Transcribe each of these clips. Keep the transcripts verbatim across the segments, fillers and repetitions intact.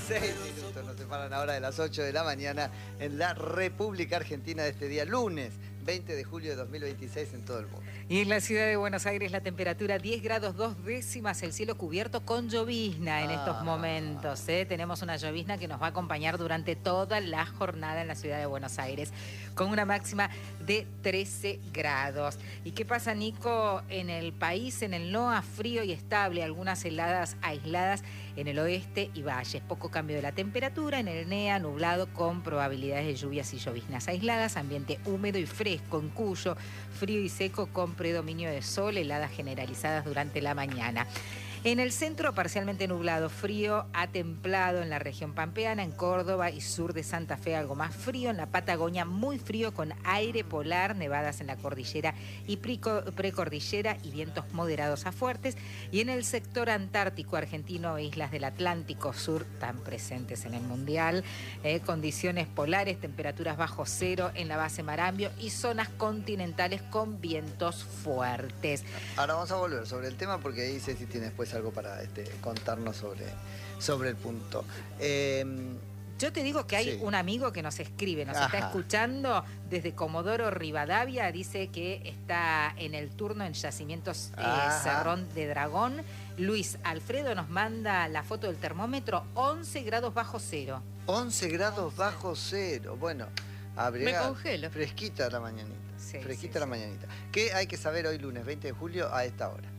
Seis minutos nos separan ahora de las ocho de la mañana en la República Argentina de este día, lunes veinte de julio de dos mil veintiséis en todo el mundo. Y en la ciudad de Buenos Aires la temperatura diez grados dos décimas, el cielo cubierto con llovizna en ah. estos momentos. ¿eh? Tenemos una llovizna que nos va a acompañar durante toda la jornada en la ciudad de Buenos Aires, con una máxima de trece grados. ¿Y qué pasa, Nico? En el país, en el NOA, frío y estable, algunas heladas aisladas en el oeste y valles. Poco cambio de la temperatura, en el NEA nublado con probabilidades de lluvias y lloviznas aisladas, ambiente húmedo y fresco en Cuyo, frío y seco con predominio de sol, heladas generalizadas durante la mañana. En el centro, parcialmente nublado, frío a templado en la región pampeana, en Córdoba y sur de Santa Fe algo más frío, en la Patagonia muy frío con aire polar, nevadas en la cordillera y precordillera y vientos moderados a fuertes, y en el sector antártico argentino e islas del Atlántico Sur, tan presentes en el Mundial, eh, condiciones polares, temperaturas bajo cero en la base Marambio y zonas continentales con vientos fuertes. Ahora vamos a volver sobre el tema porque ahí sé si tienes pues algo para este, contarnos sobre, sobre el punto. Eh, Yo te digo que hay sí. un amigo que nos escribe, nos Ajá. está escuchando desde Comodoro Rivadavia, dice que está en el turno en Yacimientos eh, Cerrón de Dragón. Luis Alfredo nos manda la foto del termómetro, once grados bajo cero. once grados bajo cero, bueno, abriga, me congelo. Fresquita la mañanita, sí, fresquita sí, la sí. mañanita. ¿Qué hay que saber hoy lunes veinte de julio a esta hora?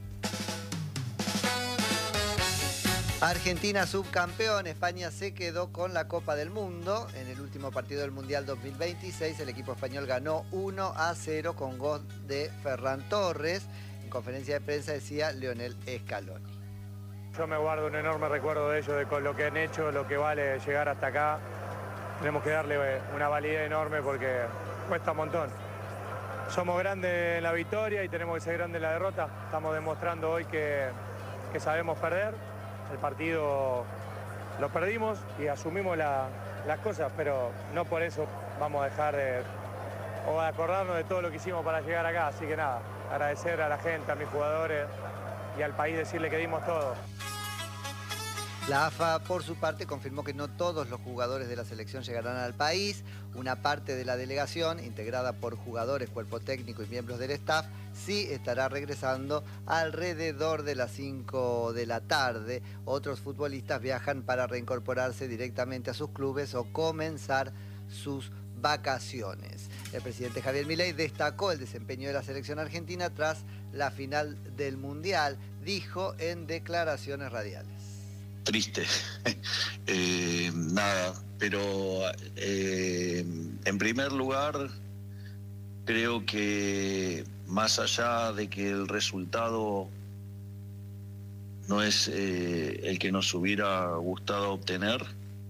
Argentina subcampeón, España se quedó con la Copa del Mundo. En el último partido del Mundial dos mil veintiséis, el equipo español ganó uno a cero con gol de Ferran Torres. En conferencia de prensa decía Lionel Scaloni. Yo me guardo un enorme recuerdo de ellos, de con lo que han hecho, lo que vale llegar hasta acá. Tenemos que darle una validez enorme porque cuesta un montón. Somos grandes en la victoria y tenemos que ser grandes en la derrota. Estamos demostrando hoy que, que sabemos perder. El partido lo perdimos y asumimos la, las cosas, pero no por eso vamos a dejar de, o de acordarnos de todo lo que hicimos para llegar acá. Así que nada, agradecer a la gente, a mis jugadores y al país, decirle que dimos todo. La A F A, por su parte, confirmó que no todos los jugadores de la selección llegarán al país. Una parte de la delegación, integrada por jugadores, cuerpo técnico y miembros del staff, sí estará regresando alrededor de las cinco de la tarde. Otros futbolistas viajan para reincorporarse directamente a sus clubes o comenzar sus vacaciones. El presidente Javier Milei destacó el desempeño de la selección argentina tras la final del Mundial. Dijo en declaraciones radiales. Triste, eh, nada, pero eh, en primer lugar creo que más allá de que el resultado no es eh, el que nos hubiera gustado obtener,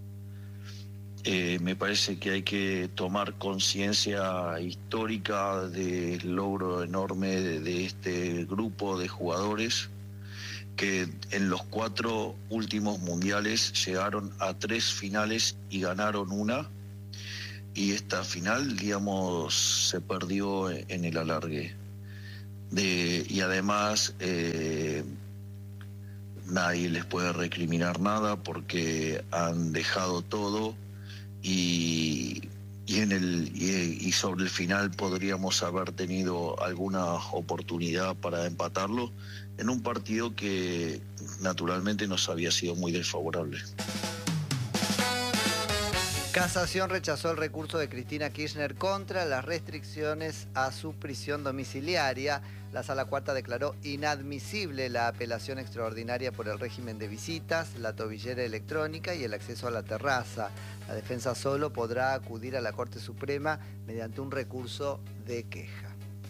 eh, me parece que hay que tomar conciencia histórica del logro enorme de, de este grupo de jugadores que en los cuatro últimos mundiales llegaron a tres finales y ganaron una, y esta final, digamos, se perdió en el alargue. De, y además eh, nadie les puede recriminar nada porque han dejado todo y, y, en el, y, y sobre el final podríamos haber tenido alguna oportunidad para empatarlo en un partido que naturalmente nos había sido muy desfavorable. Casación rechazó el recurso de Cristina Kirchner contra las restricciones a su prisión domiciliaria. La Sala Cuarta declaró inadmisible la apelación extraordinaria por el régimen de visitas, la tobillera electrónica y el acceso a la terraza. La defensa solo podrá acudir a la Corte Suprema mediante un recurso de queja.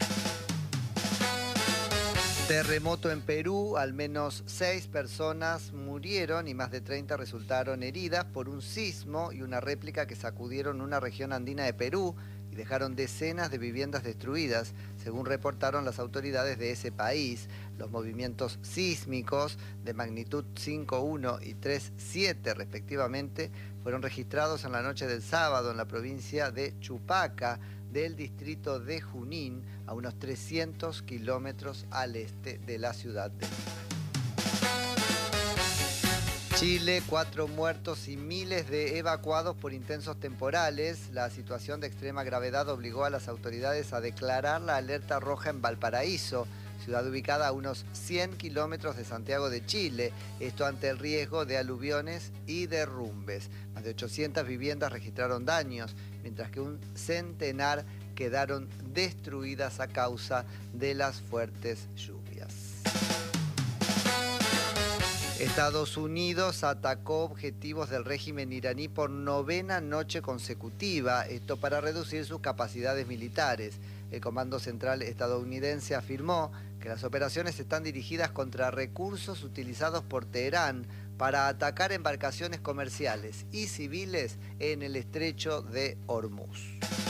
Terremoto en Perú, al menos seis personas murieron y más de treinta resultaron heridas por un sismo y una réplica que sacudieron una región andina de Perú y dejaron decenas de viviendas destruidas, según reportaron las autoridades de ese país. Los movimientos sísmicos de magnitud cinco punto uno y tres punto siete respectivamente fueron registrados en la noche del sábado en la provincia de Chupaca, del distrito de Junín, a unos trescientos kilómetros al este de la ciudad de Lima. Chile, cuatro muertos y miles de evacuados por intensos temporales. La situación de extrema gravedad obligó a las autoridades a declarar la alerta roja en Valparaíso, ciudad ubicada a unos cien kilómetros de Santiago de Chile. Esto ante el riesgo de aluviones y derrumbes. Más de ochocientas viviendas registraron daños, mientras que un centenar quedaron destruidas a causa de las fuertes lluvias. Estados Unidos atacó objetivos del régimen iraní por novena noche consecutiva, esto para reducir sus capacidades militares. El Comando Central estadounidense afirmó que las operaciones están dirigidas contra recursos utilizados por Teherán para atacar embarcaciones comerciales y civiles en el estrecho de Hormuz.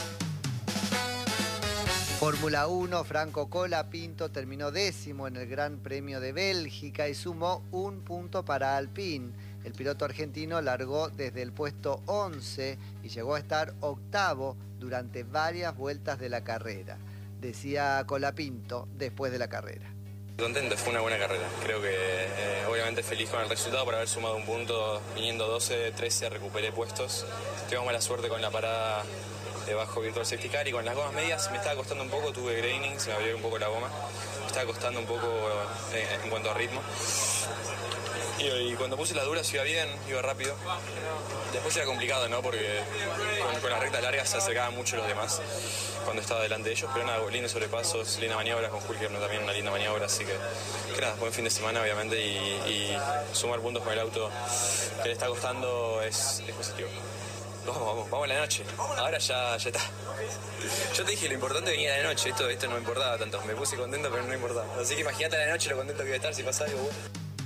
Fórmula uno, Franco Colapinto terminó décimo en el Gran Premio de Bélgica y sumó un punto para Alpine. El piloto argentino largó desde el puesto once y llegó a estar octavo durante varias vueltas de la carrera. Decía Colapinto después de la carrera. Contento, fue una buena carrera. Creo que eh, obviamente feliz con el resultado por haber sumado un punto. Viniendo doce, trece recuperé puestos. Tuvimos mala suerte con la parada debajo Virtual Safety Car y con las gomas medias me estaba costando un poco, tuve graining, se me abrió un poco la goma, me estaba costando un poco eh, en cuanto a ritmo. Y, y cuando puse las duras iba bien, iba rápido. Después era complicado, ¿no? Porque con, con las rectas largas se acercaban mucho los demás cuando estaba delante de ellos, pero nada, lindos sobrepasos, linda maniobra con Hulker, ¿no? También una linda maniobra, así que, que nada, buen fin de semana obviamente y, y sumar puntos con el auto que le está costando es, es positivo. Vamos, vamos, vamos a la noche. Ahora ya, ya está. Yo te dije, lo importante venía a la noche. Esto, esto no me importaba tanto. Me puse contento, pero no importaba. Así que imagínate a la noche lo contento que iba a estar si pasa algo bueno.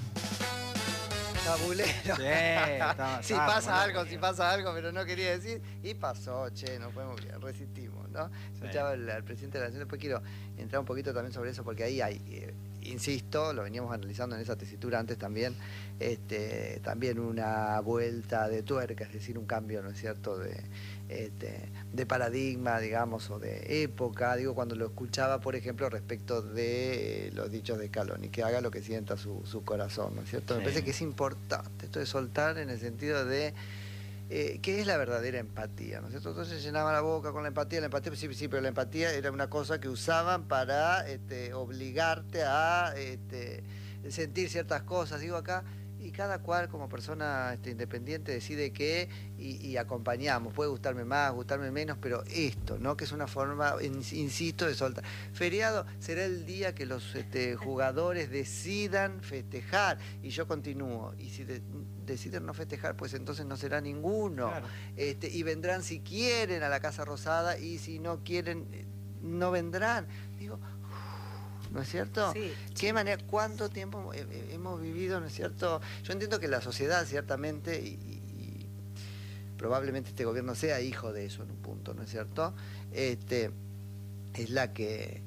Tabulero. Sí, está, si está, pasa bueno, algo, si pasa algo, pero no quería decir. Y pasó, che, nos fuimos bien, resistimos, ¿no? Sí. Escuchaba al, al presidente de la Nación. Después quiero entrar un poquito también sobre eso, porque ahí hay, eh, insisto, lo veníamos analizando en esa tesitura antes también, este, también una vuelta de tuerca, es decir, un cambio, ¿no es cierto?, de, este, de paradigma, digamos, o de época. Digo, cuando lo escuchaba, por ejemplo, respecto de los dichos de Scaloni, que haga lo que sienta su, su corazón, ¿no es cierto? Sí. Me parece que es importante esto de soltar en el sentido de eh, ¿qué es la verdadera empatía? ¿No es cierto? Entonces llenaba la boca con la empatía, la empatía, sí, sí, pero la empatía era una cosa que usaban para este, obligarte a este, sentir ciertas cosas. Digo acá, y cada cual como persona este, independiente decide qué y, y acompañamos. Puede gustarme más, gustarme menos, pero esto, ¿no? Que es una forma, insisto, de soltar. Feriado será el día que los este, jugadores decidan festejar. Y yo continúo. Y si de, deciden no festejar, pues entonces no será ninguno. Claro. Este, y vendrán si quieren a la Casa Rosada y si no quieren, no vendrán. Digo, ¿no es cierto? Sí. ¿Qué manera, cuánto tiempo hemos vivido, ¿no es cierto? Yo entiendo que la sociedad, ciertamente, y, y probablemente este gobierno sea hijo de eso en un punto, ¿no es cierto? Este, es la que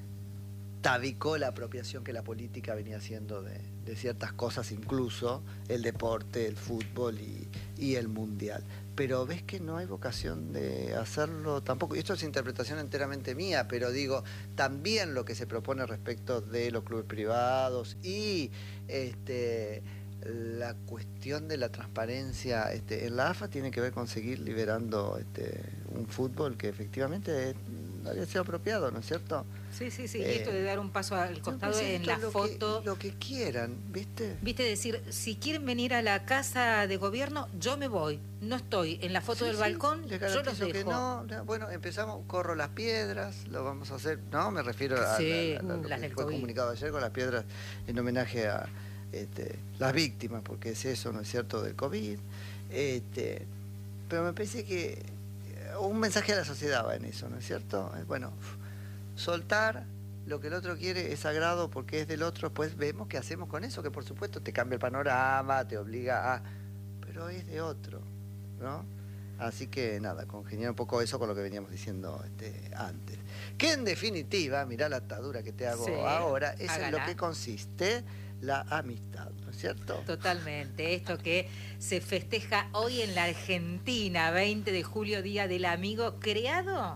tabicó la apropiación que la política venía haciendo de, de ciertas cosas, incluso el deporte, el fútbol y, y el mundial. Pero ves que no hay vocación de hacerlo tampoco. Y esto es interpretación enteramente mía, pero digo, también lo que se propone respecto de los clubes privados y este, la cuestión de la transparencia este, en la A F A tiene que ver con seguir liberando este, un fútbol que efectivamente había sido apropiado, ¿no es cierto? Sí, sí, sí. Eh, y esto de dar un paso al costado en la lo foto. Que, lo que quieran, ¿viste? Viste, decir, si quieren venir a la casa de gobierno, yo me voy. No estoy en la foto sí, del sí, balcón, yo los dejo. Que no, no, bueno, empezamos, corro las piedras, lo vamos a hacer, ¿no? Me refiero a, sí, a, a, a lo las que del fue COVID. comunicado ayer con las piedras en homenaje a este, las víctimas, porque es eso, ¿no es cierto?, del COVID. Este, pero me parece que un mensaje a la sociedad va en eso, ¿no es cierto? Bueno, soltar lo que el otro quiere es sagrado porque es del otro, pues vemos qué hacemos con eso, que por supuesto te cambia el panorama, te obliga a... pero es de otro, ¿no? Así que nada, congeniar un poco eso con lo que veníamos diciendo este, antes. Que en definitiva, mirá la atadura que te hago sí, ahora, es hágala. En lo que consiste la amistad, ¿no es cierto? Totalmente. Esto que se festeja hoy en la Argentina, veinte de julio, Día del Amigo, creado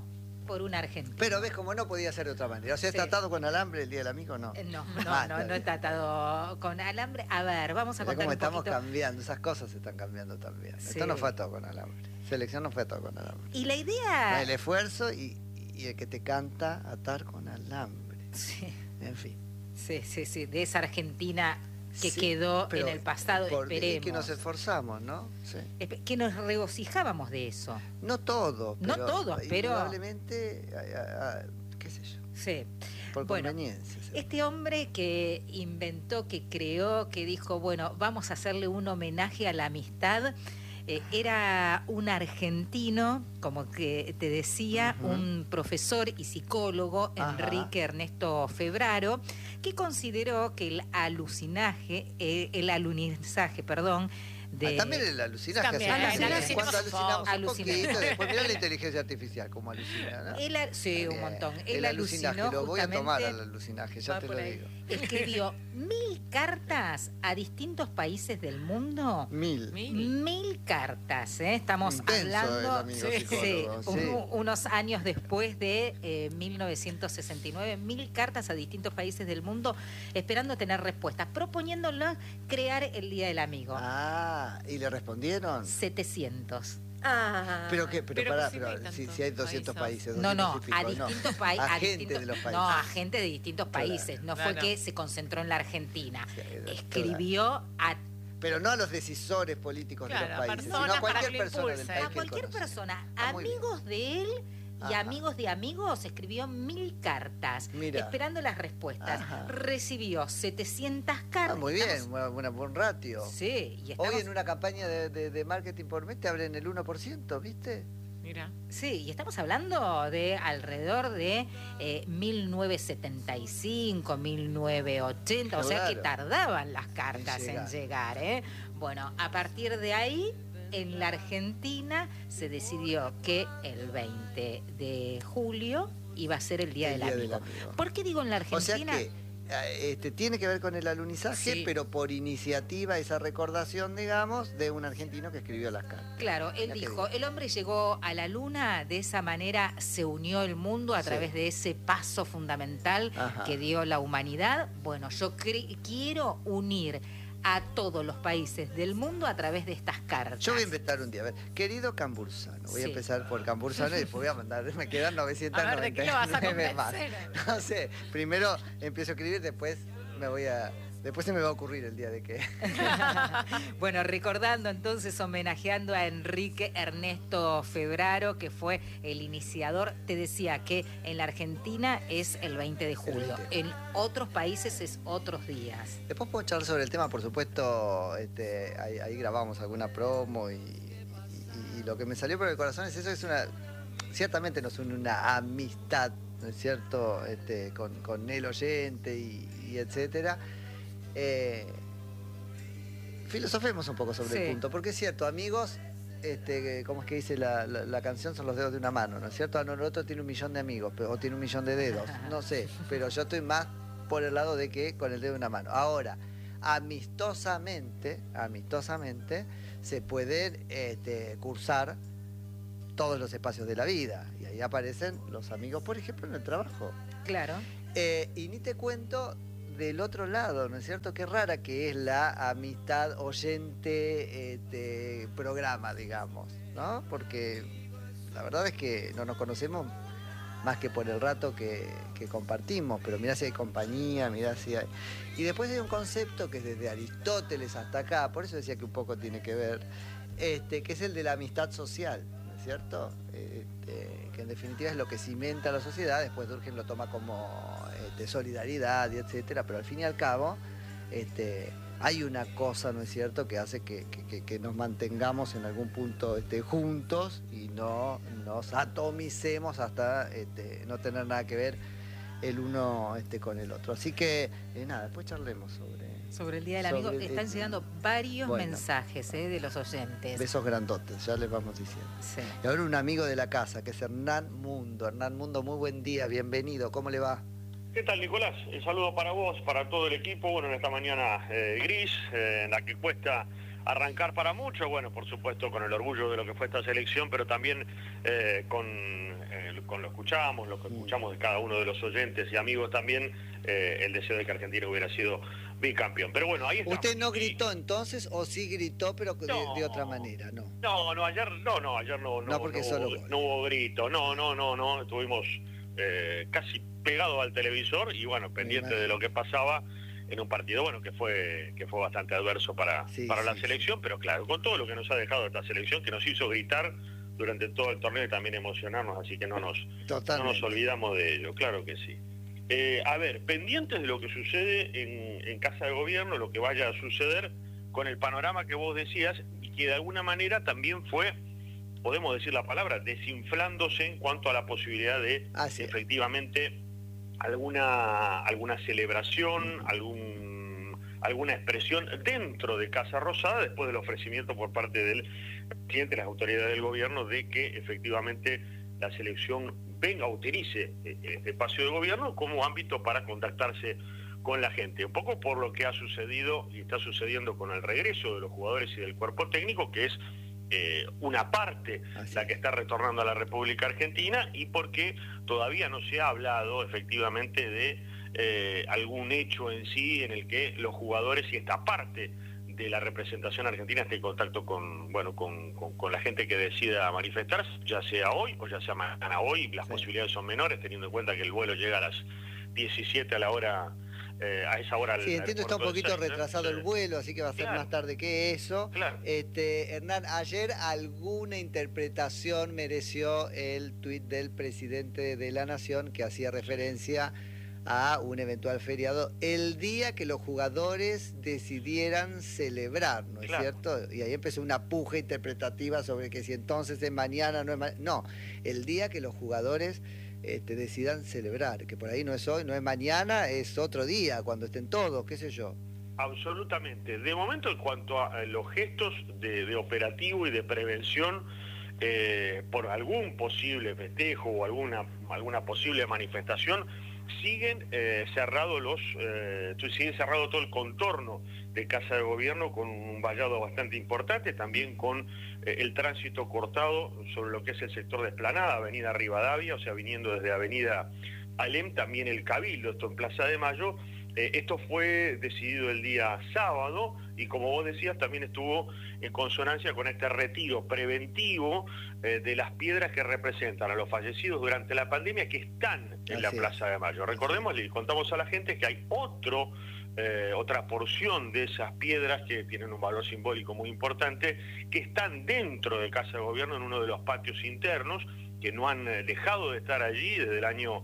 por un argentino. Pero ves como no podía ser de otra manera. O sea, Sí. ¿está atado con alambre el Día del Amigo? No. Eh, No, no, Ah, no, está no está bien. atado con alambre. A ver, vamos a Mirá contar cómo un estamos poquito. cambiando, esas cosas se están cambiando también. Sí. Esto no fue atado con alambre. Selección no fue atado con alambre. Y la idea... El esfuerzo y, y el que te canta atar con alambre. Sí, En fin. sí, sí, sí, de esa Argentina que Sí, quedó pero en el pasado, por- es esperemos. que nos esforzamos, ¿no? Sí. Espe- Que nos regocijábamos de eso. No todo, No pero todo, pero- indudablemente, a- a- a- qué sé yo, Sí. por Bueno, conveniencia. sí. Este hombre que inventó, que creó, que dijo, bueno, vamos a hacerle un homenaje a la amistad, eh, era un argentino, como que te decía, Ujú. un profesor y psicólogo, Ajá. Enrique Ernesto Febraro, que consideró que el alucinaje, eh, el alunizaje, perdón, de... Ah, también el alucinaje. También, hace- el hace- alucinamos cuando un poco. alucinamos un Alucinamos. poquito, después mirá la inteligencia artificial como alucina, ¿no? Él a- sí, Está un bien. montón. El Él alucinaje, alucinó lo voy a tomar justamente- al alucinaje, ya Va te por lo ahí. digo. Escribió mil cartas a distintos países del mundo. Mil. Mil. Mil cartas, ¿eh? Estamos Intenso hablando el amigo sí, psicólogo, sí, sí. un- unos años después de eh, mil novecientos sesenta y nueve, mil cartas a distintos países del mundo esperando tener respuestas, proponiéndolos crear el Día del Amigo. Ah, ¿y le respondieron? setecientos. Ah, Pero qué, pero, pero pará, si pero no hay si, tantos si hay doscientos países. países. No, no, doscientos y a pico, no. distintos países. A gente de los países. No, a gente de distintos Claro. países. No Claro. fue que se concentró en la Argentina. Sí, claro. Escribió a Pero no a los decisores políticos de Claro, los países, personas sino a para cualquier que lo persona del impulsen. país A que cualquier conoce. persona, Ah, muy bien. amigos de él y Ajá. amigos de amigos, escribió mil cartas, Mira. esperando las respuestas. Ajá. Recibió setecientas cartas. Ah, muy bien, Estamos- buena, buena- buen ratio. Sí, y estamos, Hoy en una campaña de, de- de marketing por mes te abren el uno por ciento, ¿viste? Mira. sí, y estamos hablando de alrededor de eh, mil novecientos setenta y cinco, mil novecientos ochenta, o sea que Claro. tardaban las cartas En en llegar. llegar. ¿eh? Bueno, a partir de ahí, en la Argentina se decidió que el veinte de julio iba a ser el Día, El del, Día del amigo. Amigo. ¿Por qué digo en la O sea Argentina? que eh, este, tiene que ver con el alunizaje, Sí. pero por iniciativa, esa recordación, digamos, de un argentino que escribió las cartas. Claro, él Mirá qué dijo, bien. el hombre llegó a la luna, de esa manera se unió el mundo a Sí. través de ese paso fundamental Ajá. que dio la humanidad. Bueno, yo cre- quiero unir a todos los países del mundo a través de estas cartas. Yo voy a inventar un día, a ver, querido Cambursano, voy Sí. a empezar por Cambursano y después voy a mandar, me quedan novecientos A ver, ¿de qué lo vas a noventa y nueve más. convencer? No sé, primero empiezo a escribir, después me voy a, después se me va a ocurrir el día de que... Bueno, recordando entonces, homenajeando a Enrique Ernesto Febraro, que fue el iniciador, te decía que en la Argentina es el veinte de julio, veinte. en otros países es otros días. Después puedo charlar sobre el tema, por supuesto, este, ahí, ahí grabamos alguna promo y, y- y lo que me salió por el corazón es eso, es una, ciertamente nos une una amistad, ¿no es cierto?, este, con, con el oyente y, y etcétera. Eh, filosofemos un poco sobre Sí. el punto, porque es cierto, amigos, este, ¿cómo es que dice la, la- la canción? Son los dedos de una mano, ¿no es cierto? Ah, no, el otro tiene un millón de amigos, pero, o tiene un millón de dedos, no sé, pero yo estoy más por el lado de que con el dedo de una mano. Ahora, amistosamente, amistosamente, se pueden este, cursar todos los espacios de la vida, y ahí aparecen los amigos, por ejemplo, en el trabajo. Claro. Eh, y ni te cuento del otro lado, ¿no es cierto? Qué rara que es la amistad oyente este, programa, digamos, ¿no? Porque la verdad es que no nos conocemos más que por el rato que, que compartimos, pero mirá si hay compañía, mirá si hay... Y después hay un concepto que es desde Aristóteles hasta acá, por eso decía que un poco tiene que ver, este, que es el de la amistad social, ¿no es cierto? Este, que en definitiva es lo que cimenta la sociedad, después Durkheim lo toma como este, solidaridad y etcétera, pero al fin y al cabo este, hay una cosa, ¿no es cierto?, que hace que, que- que- que nos mantengamos en algún punto este, juntos y no nos atomicemos hasta este, no tener nada que ver el uno este, con el otro. Así que, eh, nada, después charlemos sobre Sobre el Día del Sobre Amigo el- están llegando varios Bueno. mensajes eh, de los oyentes. besos grandotes, ya les vamos diciendo. Sí. Y ahora un amigo de la casa, que es Hernán Mundo. Hernán Mundo, muy buen día, bienvenido, ¿cómo le va? ¿Qué tal, Nicolás? El saludo para vos, para todo el equipo. Bueno, en esta mañana eh, gris, eh, en la que cuesta arrancar para mucho, bueno, por supuesto con el orgullo de lo que fue esta selección, pero también eh, con eh, con lo escuchamos, lo que escuchamos de cada uno de los oyentes y amigos también, eh, el deseo de que Argentina hubiera sido bicampeón. Pero bueno, ahí está. ¿Usted no gritó entonces o sí gritó pero de, No. de otra manera? No. No, no, ayer no, no, ayer no, no, No, porque no, solo hubo, gol. no hubo grito, no, no, no, no, estuvimos eh, casi pegados al televisor y bueno, pendiente de lo que pasaba en un partido, bueno, que fue que fue bastante adverso para, Sí, para sí, la selección, sí. pero claro, con todo lo que nos ha dejado esta selección, que nos hizo gritar durante todo el torneo y también emocionarnos, así que no nos, no nos olvidamos de ello, claro que sí. Eh, a ver, pendientes de lo que sucede en, en Casa de Gobierno, lo que vaya a suceder con el panorama que vos decías y que de alguna manera también fue, podemos decir la palabra, desinflándose en cuanto a la posibilidad de Así es. efectivamente alguna alguna celebración, algún alguna expresión dentro de Casa Rosada después del ofrecimiento por parte del presidente y las autoridades del gobierno de que efectivamente la selección venga, utilice este espacio de gobierno como ámbito para contactarse con la gente, un poco por lo que ha sucedido y está sucediendo con el regreso de los jugadores y del cuerpo técnico, que es eh, una parte Así la que está retornando a la República Argentina, y porque todavía no se ha hablado efectivamente de eh, algún hecho en sí en el que los jugadores y esta parte de la representación argentina esté en contacto con, bueno, con, con, con la gente que decida manifestarse, ya sea hoy o ya sea mañana. Hoy las sí. posibilidades son menores, teniendo en cuenta que el vuelo llega a las diecisiete a la hora, eh, a esa hora. Sí, al, entiendo, al está un poquito seis, retrasado ¿no? el vuelo, así que va a ser claro. más tarde que eso. Claro. Este, Hernán, ayer alguna interpretación mereció el tuit del presidente de la Nación que hacía referencia a un eventual feriado el día que los jugadores decidieran celebrar, ¿no es claro. cierto? Y ahí empezó una puja interpretativa sobre que si entonces es mañana, no es mañana. No, el día que los jugadores este, decidan celebrar, que por ahí no es hoy, no es mañana, es otro día, cuando estén todos, qué sé yo. Absolutamente. De momento, en cuanto a los gestos de, de operativo y de prevención eh, por algún posible festejo o alguna, alguna posible manifestación, siguen eh, cerrados los eh, siguen cerrado todo el contorno de Casa de Gobierno con un vallado bastante importante, también con eh, el tránsito cortado sobre lo que es el sector de Esplanada, Avenida Rivadavia, o sea, viniendo desde Avenida Alem, también el Cabildo, esto en Plaza de Mayo. Eh, esto fue decidido el día sábado y, como vos decías, también estuvo en consonancia con este retiro preventivo eh, de las piedras que representan a los fallecidos durante la pandemia que están en Así la Plaza es. de Mayo. Recordemos, le contamos a la gente que hay otro, eh, otra porción de esas piedras que tienen un valor simbólico muy importante, que están dentro de Casa de Gobierno en uno de los patios internos, que no han dejado de estar allí desde el año,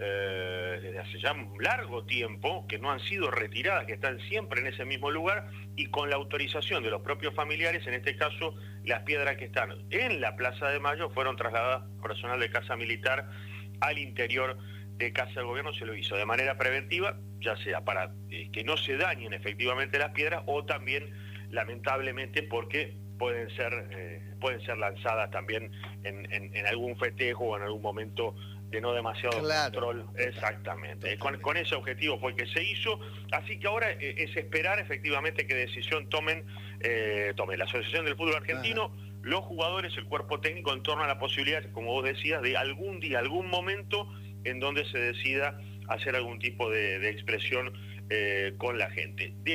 eh, desde hace ya un largo tiempo, que no han sido retiradas, que están siempre en ese mismo lugar, y con la autorización de los propios familiares, en este caso, las piedras que están en la Plaza de Mayo fueron trasladadas por personal de Casa Militar al interior de Casa de Gobierno. Se lo hizo de manera preventiva, ya sea para eh, que no se dañen efectivamente las piedras, o también, lamentablemente, porque pueden ser eh, pueden ser lanzadas también en, en, en algún festejo o en algún momento de no demasiado claro. control. Exactamente. Con, con ese objetivo fue que se hizo, así que ahora eh, es esperar efectivamente qué decisión tomen, eh, tome la Asociación del Fútbol Argentino, Ajá. los jugadores, el cuerpo técnico, en torno a la posibilidad, como vos decías, de algún día, algún momento en donde se decida hacer algún tipo de, de expresión eh, con la gente. De